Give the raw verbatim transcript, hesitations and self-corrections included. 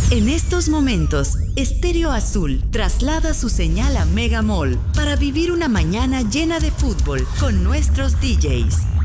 En estos momentos, Estéreo Azul traslada su señal a Mega Mall para vivir una mañana llena de fútbol con nuestros D Js.